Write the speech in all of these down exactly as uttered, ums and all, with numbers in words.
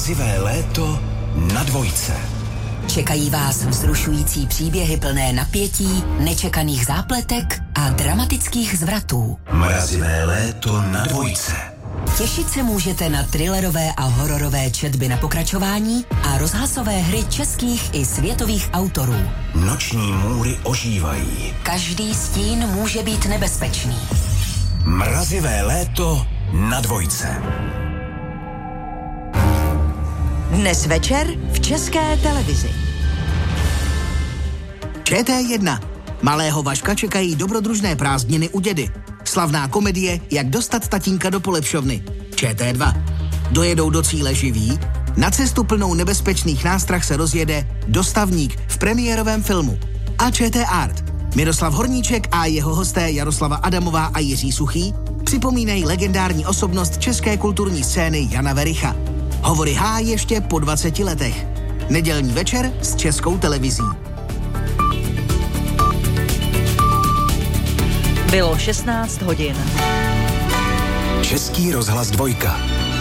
Mrazivé léto na dvojce. Čekají vás vzrušující příběhy plné napětí, nečekaných zápletek a dramatických zvratů. Mrazivé léto na dvojce. Těšit se můžete na thrillerové a hororové četby na pokračování a rozhlasové hry českých i světových autorů. Noční můry ožívají. Každý stín může být nebezpečný. Mrazivé léto na dvojce. Dnes večer v České televizi. Č T jedna. Malého Vaška čekají dobrodružné prázdniny u dědy. Slavná komedie Jak dostat tatínka do polepšovny. Č T dva. Dojedou do cíle živí? Na cestu plnou nebezpečných nástrah se rozjede Dostavník v premiérovém filmu. A Č T Art. Miroslav Horníček a jeho hosté Jaroslava Adamová a Jiří Suchý připomínají legendární osobnost české kulturní scény Jana Vericha. Hovory H ještě po dvaceti letech. Nedělní večer s Českou televizí. Bylo šestnáct hodin. Český rozhlas dvojka.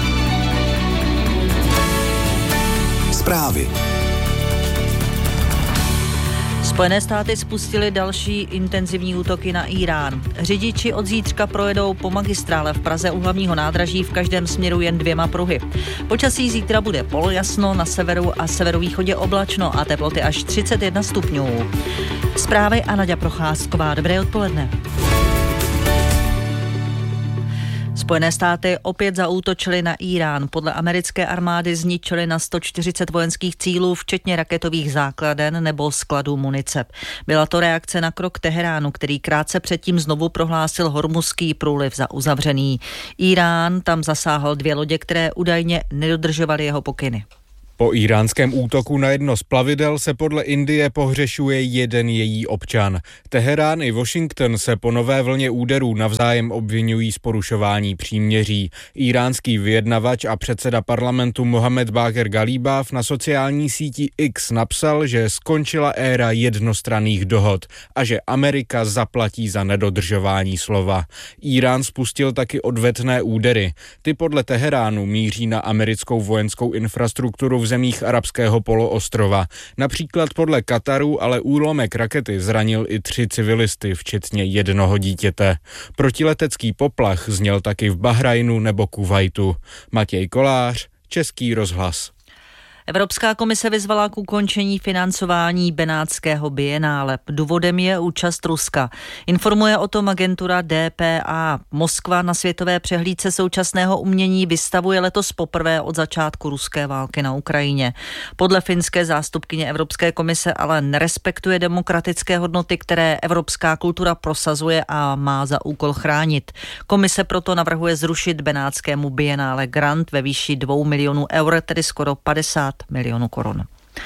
Zprávy. Spojené státy spustily další intenzivní útoky na Írán. Řidiči od zítřka projedou po magistrále v Praze u hlavního nádraží v každém směru jen dvěma pruhy. Počasí zítra bude polojasno, na severu a severovýchodě oblačno a teploty až třicet jedna stupňů. Zprávy a Naďa Procházková. Dobré odpoledne. Spojené státy opět zaútočily na Írán. Podle americké armády zničily na sto čtyřicet vojenských cílů, včetně raketových základen nebo skladů munice. Byla to reakce na krok Teheránu, který krátce předtím znovu prohlásil Hormuzský průliv za uzavřený. Írán tam zasáhl dvě lodě, které údajně nedodržovaly jeho pokyny. Po íránském útoku na jedno z plavidel se podle Indie pohřešuje jeden její občan. Teherán i Washington se po nové vlně úderů navzájem obvinují z porušování příměří. Íránský vyjednavač a předseda parlamentu Mohamed Baqir Galibaf na sociální síti X napsal, že skončila éra jednostranných dohod a že Amerika zaplatí za nedodržování slova. Írán spustil taky odvetné údery. Ty podle Teheránu míří na americkou vojenskou infrastrukturu v zemích arabského poloostrova. Například podle Kataru ale úlomek rakety zranil i tři civilisty, včetně jednoho dítěte. Protiletecký poplach zněl taky v Bahrajnu nebo Kuvajtu. Matěj Kolář, Český rozhlas. Evropská komise vyzvala k ukončení financování Benátského bienále. Důvodem je účast Ruska. Informuje o tom agentura D P A. Moskva na světové přehlídce současného umění vystavuje letos poprvé od začátku ruské války na Ukrajině. Podle finské zástupkyně Evropské komise ale nerespektuje demokratické hodnoty, které evropská kultura prosazuje a má za úkol chránit. Komise proto navrhuje zrušit Benátskému bienále grant ve výši dvou milionů eur, tedy skoro padesát milionů korun.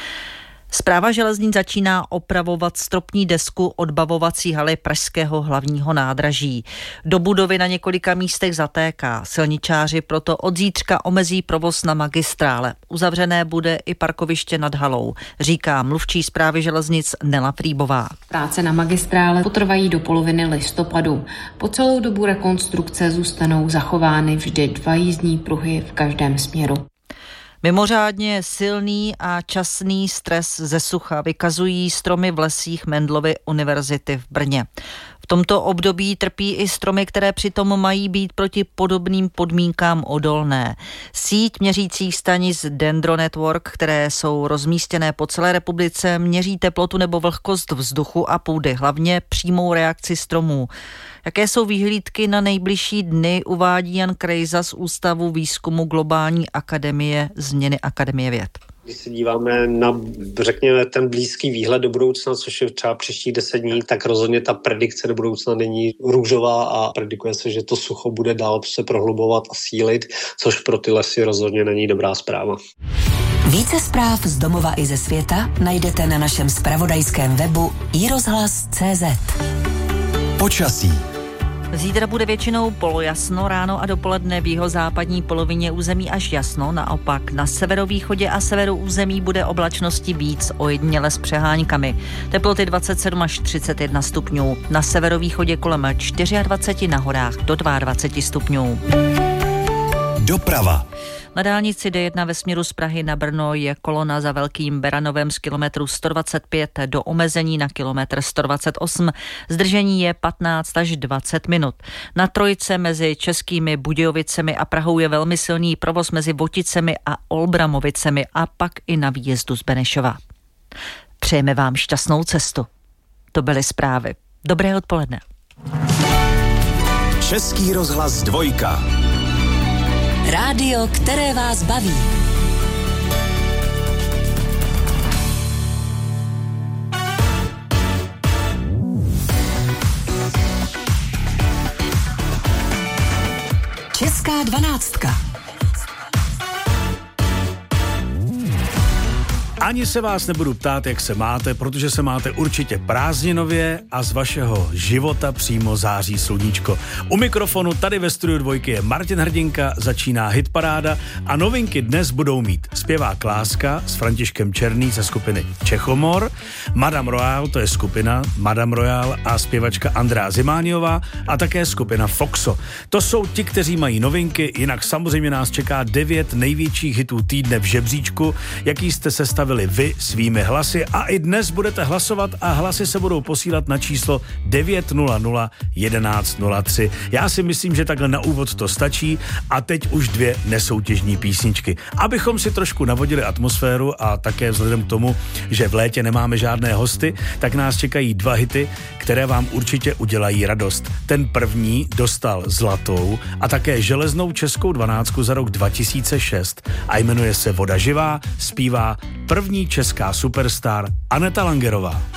Správa železnic začíná opravovat stropní desku odbavovací haly pražského hlavního nádraží. Do budovy na několika místech zatéká. Silničáři proto od zítřka omezí provoz na magistrále. Uzavřené bude i parkoviště nad halou, říká mluvčí správy železnic Nela Frýbová. Práce na magistrále potrvají do poloviny listopadu. Po celou dobu rekonstrukce zůstanou zachovány vždy dva jízdní pruhy v každém směru. Mimořádně silný a časný stres ze sucha vykazují stromy v lesích Mendelovy univerzity v Brně. V tomto období trpí i stromy, které přitom mají být proti podobným podmínkám odolné. Síť měřících stanic Dendro Network, které jsou rozmístěné po celé republice, měří teplotu nebo vlhkost vzduchu a půdy, hlavně přímou reakci stromů. Jaké jsou výhlídky na nejbližší dny, uvádí Jan Krejza z Ústavu výzkumu Globální akademie změny Akademie věd. Když se díváme na, řekněme, ten blízký výhled do budoucna, což je třeba příštích deset dní, tak rozhodně ta predikce do budoucna není růžová a predikuje se, že to sucho bude dál se prohlubovat a sílit, což pro ty lesy rozhodně není dobrá zpráva. Více zpráv z domova i ze světa najdete na našem zpravodajském webu i rozhlas tečka cé zet. Počasí. Zítra bude většinou polojasno, ráno a dopoledne v jihozápadní polovině území až jasno, naopak na severovýchodě a severu území bude oblačnosti víc, ojediněle s přeháňkami. Teploty dvacet sedm až třicet jedna stupňů, na severovýchodě kolem dvacet čtyři, na horách do dvacet dva stupňů. Doprava. Na dálnici D jedna ve směru z Prahy na Brno je kolona za Velkým Beranovem z kilometru sto dvacet pět do omezení na kilometr sto dvacet osm. Zdržení je patnáct až dvacet minut. Na trojce mezi Českými Budějovicemi a Prahou je velmi silný provoz mezi Voticemi a Olbramovicemi a pak i na výjezdu z Benešova. Přejeme vám šťastnou cestu. To byly zprávy. Dobré odpoledne. Český rozhlas dvojka. Rádio, které vás baví. Česká dvanáctka. Ani se vás nebudu ptát, jak se máte, protože se máte určitě prázdninově a z vašeho života přímo září sluníčko. U mikrofonu tady ve studiu dvojky je Martin Hrdinka, začíná hitparáda a novinky dnes budou mít zpěvák Láska s Františkem Černý ze skupiny Čechomor, Madame Royale, to je skupina Madame Royale a zpěvačka Andrea Zimániová a také skupina Foxo. To jsou ti, kteří mají novinky, jinak samozřejmě nás čeká devět největších hitů týdne v žebříčku, jaký jste sestavili vy svými hlasy a i dnes budete hlasovat a hlasy se budou posílat na číslo devět nula nula jedenáct nula tři. Já si myslím, že takhle na úvod to stačí a teď už dvě nesoutěžní písničky. Abychom si trošku navodili atmosféru a také vzhledem k tomu, že v létě nemáme žádné hosty, tak nás čekají dva hity, které vám určitě udělají radost. Ten první dostal zlatou a také železnou českou dvanáctku za rok dva tisíce šest a jmenuje se Voda živá, zpívá první česká superstar Aneta Langerová.